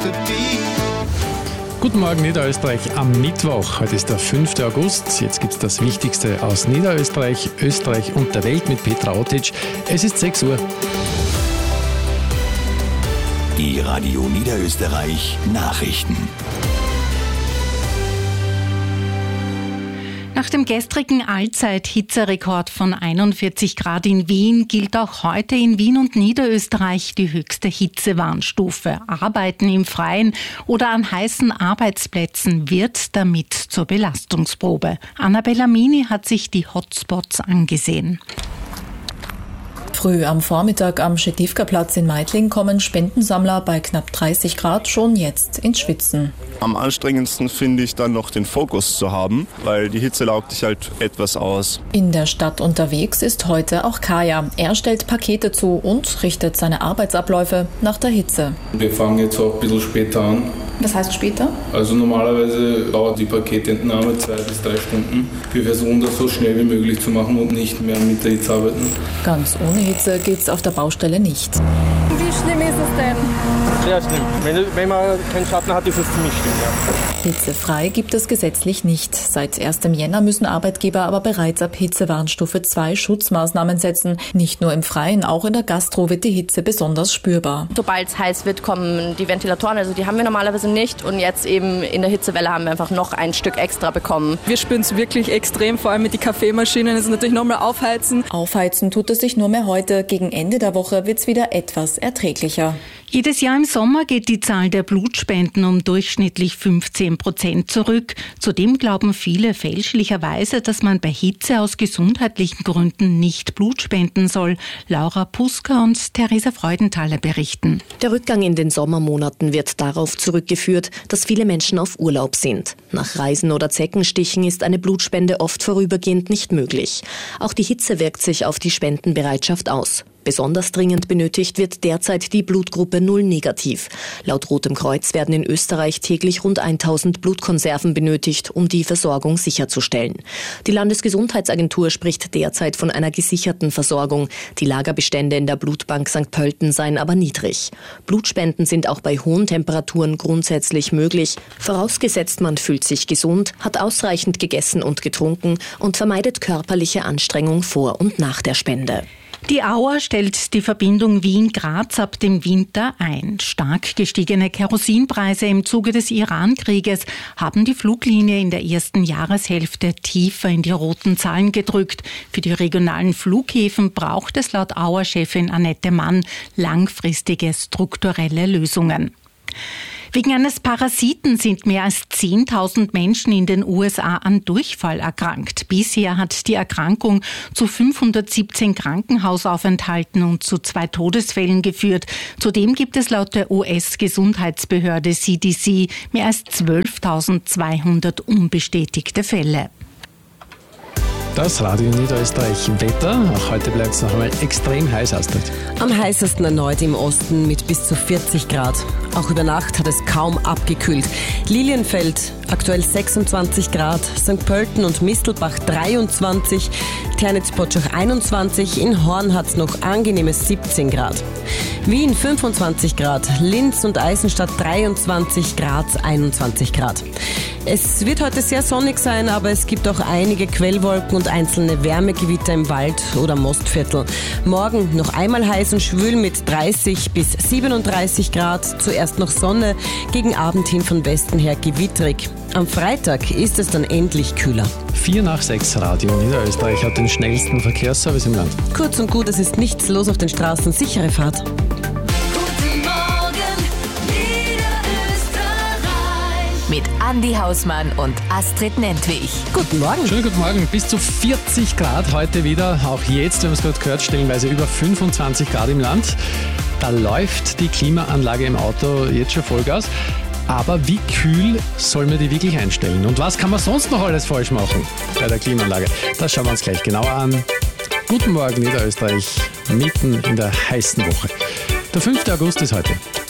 Guten Morgen Niederösterreich am Mittwoch. Heute ist der 5. August. Jetzt gibt es das Wichtigste aus Niederösterreich, Österreich und der Welt mit Petra Otic. Es ist 6 Uhr. Die Radio Niederösterreich Nachrichten. Nach dem gestrigen Allzeit-Hitzerekord von 41 Grad in Wien gilt auch heute in Wien und Niederösterreich die höchste Hitzewarnstufe. Arbeiten im Freien oder an heißen Arbeitsplätzen wird damit zur Belastungsprobe. Annabella Mini hat sich die Hotspots angesehen. Früh am Vormittag am Schedivka-Platz in Meidling kommen Spendensammler bei knapp 30 Grad schon jetzt ins Schwitzen. Am anstrengendsten finde ich dann noch den Fokus zu haben, weil die Hitze laugt dich halt etwas aus. In der Stadt unterwegs ist heute auch Kaya. Er stellt Pakete zu und richtet seine Arbeitsabläufe nach der Hitze. Wir fangen jetzt auch ein bisschen später an. Was heißt später? Also normalerweise dauert die Paketentnahme 2 bis 3 Stunden. Wir versuchen das so schnell wie möglich zu machen und nicht mehr mit der Hitze arbeiten. Ganz ohne Hitze geht's auf der Baustelle nicht. Wie schlimm ist es denn? Sehr schlimm. Wenn man keinen Schatten hat, ist es ziemlich schlimm. Ja. Hitzefrei gibt es gesetzlich nicht. Seit 1. Jänner müssen Arbeitgeber aber bereits ab Hitzewarnstufe 2 Schutzmaßnahmen setzen. Nicht nur im Freien, auch in der Gastro wird die Hitze besonders spürbar. Sobald es heiß wird, kommen die Ventilatoren, also die haben wir normalerweise nicht. Und jetzt eben in der Hitzewelle haben wir einfach noch ein Stück extra bekommen. Wir spüren es wirklich extrem, vor allem mit den Kaffeemaschinen. Es ist natürlich nochmal aufheizen. Aufheizen tut es sich nur mehr heute. Gegen Ende der Woche wird es wieder etwas erträglicher. Jedes Jahr im Sommer geht die Zahl der Blutspenden um durchschnittlich 15% zurück. Zudem glauben viele fälschlicherweise, dass man bei Hitze aus gesundheitlichen Gründen nicht Blut spenden soll. Laura Puska und Theresa Freudenthaler berichten. Der Rückgang in den Sommermonaten wird darauf zurückgeführt, dass viele Menschen auf Urlaub sind. Nach Reisen oder Zeckenstichen ist eine Blutspende oft vorübergehend nicht möglich. Auch die Hitze wirkt sich auf die Spendenbereitschaft aus. Besonders dringend benötigt wird derzeit die Blutgruppe 0 negativ. Laut Rotem Kreuz werden in Österreich täglich rund 1000 Blutkonserven benötigt, um die Versorgung sicherzustellen. Die Landesgesundheitsagentur spricht derzeit von einer gesicherten Versorgung. Die Lagerbestände in der Blutbank St. Pölten seien aber niedrig. Blutspenden sind auch bei hohen Temperaturen grundsätzlich möglich, vorausgesetzt man fühlt sich gesund, hat ausreichend gegessen und getrunken und vermeidet körperliche Anstrengung vor und nach der Spende. Die Auer stellt die Verbindung Wien-Graz ab dem Winter ein. Stark gestiegene Kerosinpreise im Zuge des Iran-Krieges haben die Fluglinie in der ersten Jahreshälfte tiefer in die roten Zahlen gedrückt. Für die regionalen Flughäfen braucht es laut Auer-Chefin Annette Mann langfristige strukturelle Lösungen. Wegen eines Parasiten sind mehr als 10.000 Menschen in den USA an Durchfall erkrankt. Bisher hat die Erkrankung zu 517 Krankenhausaufenthalten und zu 2 Todesfällen geführt. Zudem gibt es laut der US-Gesundheitsbehörde CDC mehr als 12.200 unbestätigte Fälle. Das Radio Niederösterreich Wetter. Auch heute bleibt es noch einmal extrem heiß, Astrid. Am heißesten erneut im Osten mit bis zu 40 Grad. Auch über Nacht hat es kaum abgekühlt. Lilienfeld aktuell 26 Grad, St. Pölten und Mistelbach 23, Ternitz-Potschach 21, in Horn hat es noch angenehme 17 Grad. Wien 25 Grad, Linz und Eisenstadt 23, Graz 21 Grad. Es wird heute sehr sonnig sein, aber es gibt auch einige Quellwolken und einzelne Wärmegewitter im Wald oder Mostviertel. Morgen noch einmal heiß und schwül mit 30 bis 37 Grad. Zuerst noch Sonne, gegen Abend hin von Westen her gewittrig. Am Freitag ist es dann endlich kühler. 4 nach 6 Radio Niederösterreich hat den schnellsten Verkehrsservice im Land. Kurz und gut, es ist nichts los auf den Straßen. Sichere Fahrt. Mit Andi Hausmann und Astrid Nentwich. Guten Morgen. Schönen guten Morgen. Bis zu 40 Grad heute wieder. Auch jetzt, wir haben es gerade gehört, stellenweise über 25 Grad im Land. Da läuft die Klimaanlage im Auto jetzt schon Vollgas. Aber wie kühl soll man die wirklich einstellen? Und was kann man sonst noch alles falsch machen bei der Klimaanlage? Das schauen wir uns gleich genauer an. Guten Morgen Niederösterreich, mitten in der heißen Woche. Der 5. August ist heute.